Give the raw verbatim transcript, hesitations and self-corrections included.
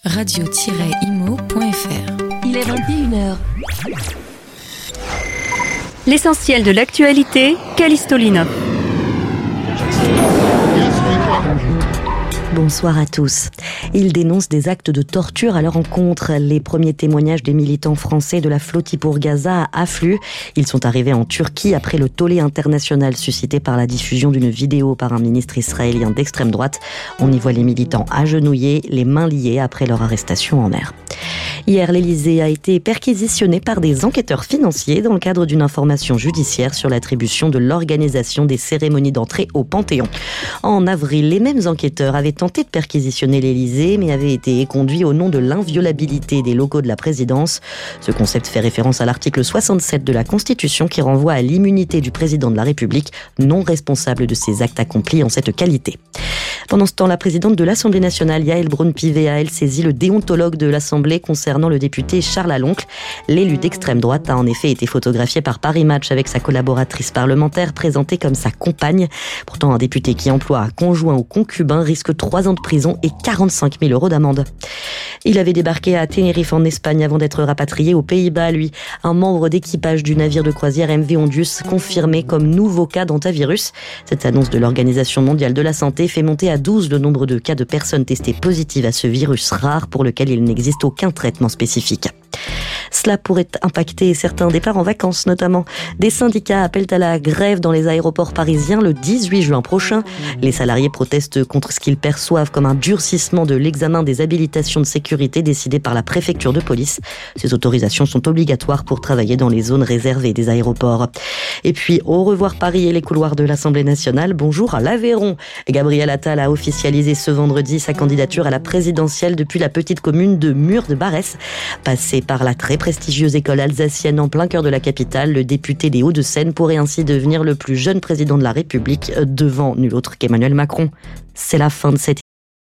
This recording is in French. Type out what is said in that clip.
radio tiret imo point f r. Il est vingt et une heures. L'essentiel de l'actualité, Callisto Linop. Bonsoir à tous. Ils dénoncent des actes de torture à leur encontre. Les premiers témoignages des militants français de la Flottille pour Gaza affluent. Ils sont arrivés en Turquie après le tollé international suscité par la diffusion d'une vidéo par un ministre israélien d'extrême droite. On y voit les militants agenouillés, les mains liées après leur arrestation en mer. Hier, l'Élysée a été perquisitionné par des enquêteurs financiers dans le cadre d'une information judiciaire sur l'attribution de l'organisation des cérémonies d'entrée au Panthéon. En avril, les mêmes enquêteurs avaient tenté de perquisitionner l'Élysée, mais avaient été conduits au nom de l'inviolabilité des locaux de la présidence. Ce concept fait référence à l'article soixante-sept de la Constitution qui renvoie à l'immunité du président de la République, non responsable de ses actes accomplis en cette qualité. Pendant ce temps, la présidente de l'Assemblée nationale, Yaël Braun-Pivet, a elle saisi le déontologue de l'Assemblée concernant le député Charles Aloncle. L'élu d'extrême droite a en effet été photographié par Paris Match avec sa collaboratrice parlementaire présentée comme sa compagne. Pourtant, un député qui emploie un conjoint ou concubin risque trois ans de prison et quarante-cinq mille euros d'amende. Il avait débarqué à Tenerife en Espagne avant d'être rapatrié aux Pays-Bas, lui. Un membre d'équipage du navire de croisière M V Ondius confirmé comme nouveau cas d'hantavirus. Cette annonce de l'Organisation mondiale de la santé fait monter à douze le nombre de cas de personnes testées positives à ce virus rare pour lequel il n'existe aucun traitement spécifique. Cela pourrait impacter certains départs en vacances notamment. Des syndicats appellent à la grève dans les aéroports parisiens le dix-huit juin prochain. Les salariés protestent contre ce qu'ils perçoivent comme un durcissement de l'examen des habilitations de sécurité décidé par la préfecture de police. Ces autorisations sont obligatoires pour travailler dans les zones réservées des aéroports. Et puis, au revoir Paris et les couloirs de l'Assemblée nationale, bonjour à l'Aveyron. Gabriel Attal a officialisé ce vendredi sa candidature à la présidentielle depuis la petite commune de Mur-de-Barès. Passé par la très prestigieuse école alsacienne en plein cœur de la capitale, le député des Hauts-de-Seine pourrait ainsi devenir le plus jeune président de la République devant nul autre qu'Emmanuel Macron. C'est la fin de cette